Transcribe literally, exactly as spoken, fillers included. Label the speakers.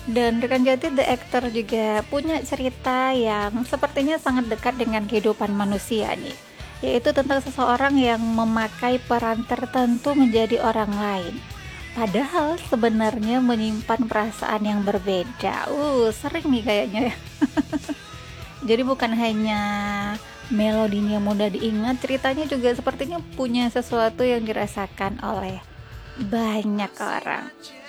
Speaker 1: Dan rekan Jati The Actor juga punya cerita yang sepertinya sangat dekat dengan kehidupan manusia nih, yaitu tentang seseorang yang memakai peran tertentu menjadi orang lain. Padahal sebenarnya menyimpan perasaan yang berbeda. Uh, sering nih kayaknya ya. Jadi bukan hanya melodinya mudah diingat, ceritanya juga sepertinya punya sesuatu yang dirasakan oleh banyak orang.